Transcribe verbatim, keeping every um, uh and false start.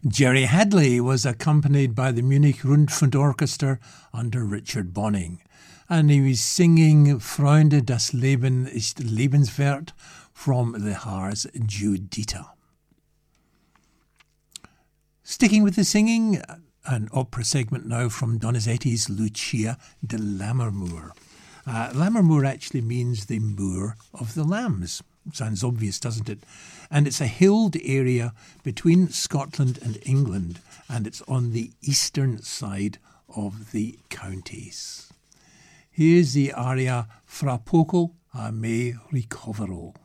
Jerry Hadley was accompanied by the Munich Rundfunkorchester under Richard Bonning, and he was singing Freunde, das Leben ist lebenswert from the Haars' Judita. Sticking with the singing, an opera segment now from Donizetti's Lucia de Lammermoor. Uh, Lammermoor actually means the moor of the lambs. Sounds obvious, doesn't it? And it's a hilled area between Scotland and England, and it's on the eastern side of the counties. Here's the aria Fra poco a me ricovero.